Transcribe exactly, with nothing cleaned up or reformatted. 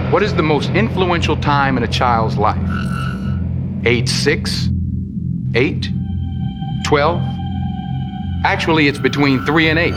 What is the most influential time in a child's life? Age six? Eight? Twelve? Actually, it's between three and eight.